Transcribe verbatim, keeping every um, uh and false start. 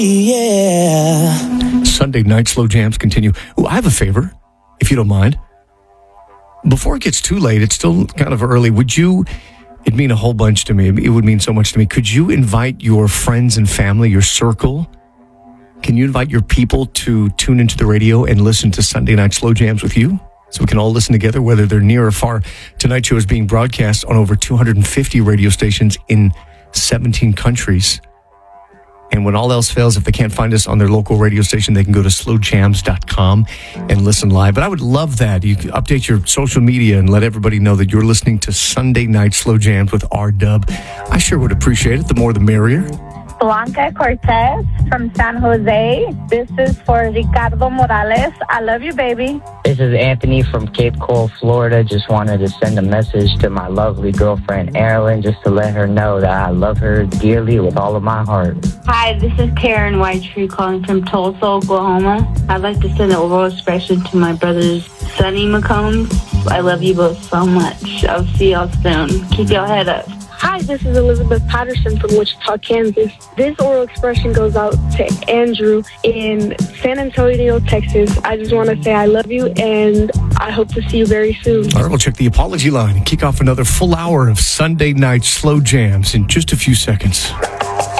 Yeah. Sunday night slow jams continue. Ooh, I have a favor, if you don't mind. Before it gets too late, it's still kind of early. Would you, it'd mean a whole bunch to me. It would mean so much to me. Could you invite your friends and family, your circle? Can you invite your people to tune into the radio and listen to Sunday night slow jams with you? So we can all listen together, whether they're near or far. Tonight's show is being broadcast on over two hundred fifty radio stations in seventeen countries. And when all else fails, if they can't find us on their local radio station, they can go to slow jams dot com and listen live. But I would love that. You can update your social media and let everybody know that you're listening to Sunday Night Slow Jams with R-Dub. I sure would appreciate it. The more, the merrier. Blanca Cortez from San Jose. This is for Ricardo Morales. I love you, baby. This is Anthony from Cape Coral, Florida. Just wanted to send a message to my lovely girlfriend, Erilyn, just to let her know that I love her dearly with all of my heart. Hi, this is Karen Whitetree calling from Tulsa, Oklahoma. I'd like to send an oral expression to my brothers, Sonny McCombs. I love you both so much. I'll see y'all soon. Keep your head up. Hi, this is Elizabeth Patterson from Wichita, Kansas. This oral expression goes out to Andrew in San Antonio, Texas. I just want to say I love you, and I hope to see you very soon. All right, we'll check the apology line and kick off another full hour of Sunday night slow jams in just a few seconds.